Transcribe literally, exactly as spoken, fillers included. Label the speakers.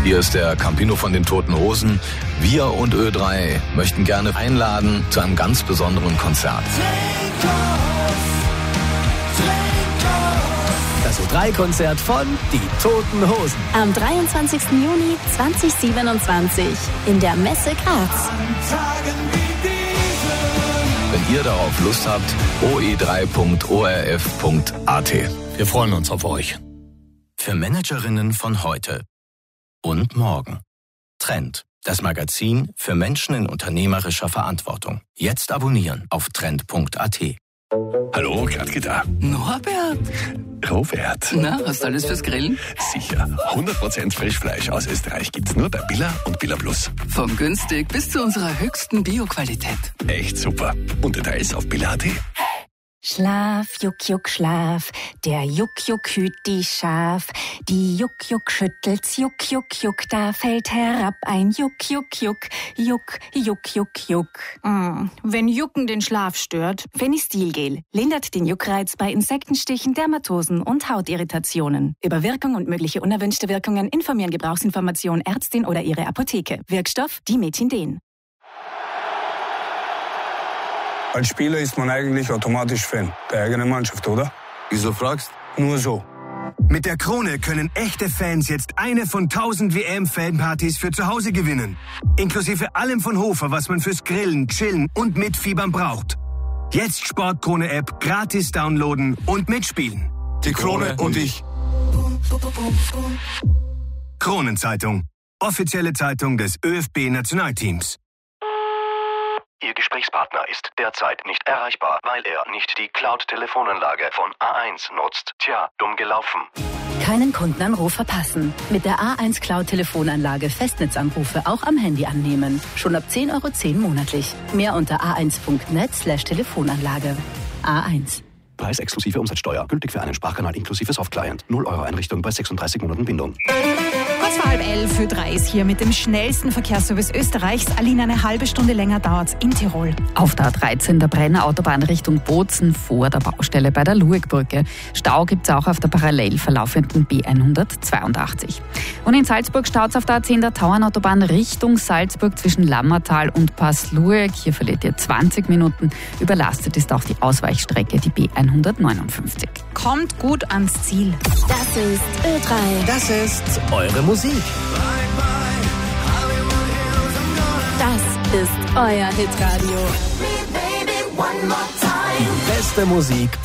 Speaker 1: Hier ist der Campino von den Toten Hosen. Wir und Ö drei möchten gerne einladen zu einem ganz besonderen Konzert.
Speaker 2: Das Ö drei Konzert von Die Toten Hosen.
Speaker 3: Am dreiundzwanzigsten Juni zweitausendsiebenundzwanzig in der Messe Graz.
Speaker 1: Wenn ihr darauf Lust habt, o e drei punkt o r f punkt a t.
Speaker 2: Wir freuen uns auf euch.
Speaker 4: Für Managerinnen von heute und morgen. Trend, das Magazin für Menschen in unternehmerischer Verantwortung. Jetzt abonnieren auf trend punkt a t.
Speaker 5: Hallo, Gradke da.
Speaker 6: Norbert.
Speaker 5: Robert.
Speaker 6: Na, hast du alles fürs Grillen?
Speaker 5: Sicher. hundert Prozent Frischfleisch aus Österreich gibt's nur bei Billa und Billa Plus.
Speaker 6: Vom günstig bis zu unserer höchsten Bio-Qualität.
Speaker 5: Echt super. Und Details auf billa punkt a t.
Speaker 7: Schlaf, Juck, Juck, Schlaf, der Juck, Juck hüt die Schaf. Die Juck, Juck schüttelt's, Juck, Juck, Juck, da fällt herab ein Juck, Juck, Juck, Juck, Juck, Juck, Juck. Mm, wenn Jucken den Schlaf stört, Phenistilgel lindert den Juckreiz bei Insektenstichen, Dermatosen und Hautirritationen. Über Wirkung und mögliche unerwünschte Wirkungen informieren Gebrauchsinformation Ärztin oder ihre Apotheke. Wirkstoff Dimetindin.
Speaker 8: Als Spieler ist man eigentlich automatisch Fan der eigenen Mannschaft, oder?
Speaker 9: Wieso fragst?
Speaker 8: Nur so.
Speaker 10: Mit der Krone können echte Fans jetzt eine von tausend W M-Fanpartys für zu Hause gewinnen. Inklusive allem von Hofer, was man fürs Grillen, Chillen und Mitfiebern braucht. Jetzt Sportkrone-App gratis downloaden und mitspielen.
Speaker 9: Die Krone und ich.
Speaker 10: Kronenzeitung. Offizielle Zeitung des ÖFB-Nationalteams.
Speaker 11: Ihr Gesprächspartner ist derzeit nicht erreichbar, weil er nicht die Cloud-Telefonanlage von A eins nutzt. Tja, dumm gelaufen.
Speaker 7: Keinen Kundenanruf verpassen. Mit der A eins Cloud-Telefonanlage Festnetzanrufe auch am Handy annehmen. Schon ab zehn Euro zehn monatlich. Mehr unter a eins punkt net slash Telefonanlage. A eins.
Speaker 12: Preis exklusive Umsatzsteuer. Gültig für einen Sprachkanal inklusive Softclient. null Euro Einrichtung bei sechsunddreißig Monaten Bindung.
Speaker 13: Kurz vor halb elf für drei ist hier mit dem schnellsten Verkehrsservice Österreichs. Alina, eine halbe Stunde länger dauert's in Tirol.
Speaker 14: Auf der A dreizehn der Brenner Autobahn Richtung Bozen vor der Baustelle bei der Luegbrücke. Stau gibt's auch auf der parallel verlaufenden B hundertzweiundachtzig. Und in Salzburg staut's auf der A zehn der Tauernautobahn Richtung Salzburg zwischen Lammertal und Pass-Lueg. Hier verliert ihr zwanzig Minuten. Überlastet ist auch die Ausweichstrecke, die B hundertneunundfünfzig.
Speaker 13: Kommt gut ans Ziel.
Speaker 3: Das ist Ö drei.
Speaker 2: Das ist eure Musik.
Speaker 3: Das ist euer Hitradio.
Speaker 2: Die beste Musik